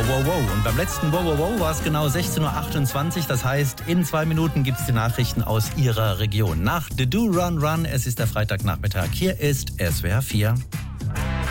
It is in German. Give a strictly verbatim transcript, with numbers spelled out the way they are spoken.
Wow, wow. Und beim letzten Wow, wow, wow war es genau sechzehn Uhr achtundzwanzig. Das heißt, in zwei Minuten gibt es die Nachrichten aus Ihrer Region. Nach The Do Run Run, es ist der Freitagnachmittag. Hier ist S W R vier.